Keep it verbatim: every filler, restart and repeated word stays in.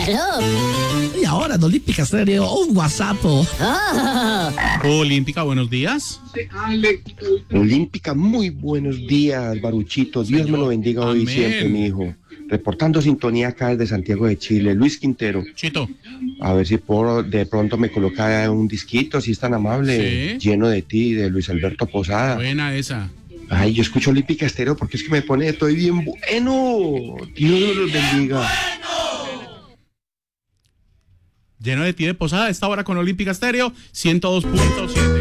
Hello. Y ahora en Olímpica Estéreo, un WhatsApp. Oh. Olímpica, buenos días. Olímpica, muy buenos días, Baruchito. Dios me lo bendiga hoy y Amén. siempre, mi hijo. Reportando sintonía acá desde Santiago de Chile, Luis Quintero. Chito. A ver si por de pronto me coloca un disquito, si es tan amable, Sí. lleno de ti, de Luis Alberto Posada. Buena esa. Ay, yo escucho Olímpica Estéreo porque es que me pone, estoy bien bueno. Dios me los bendiga. Lleno de ti de Posada, esta hora con Olímpica Estéreo ciento dos punto siete.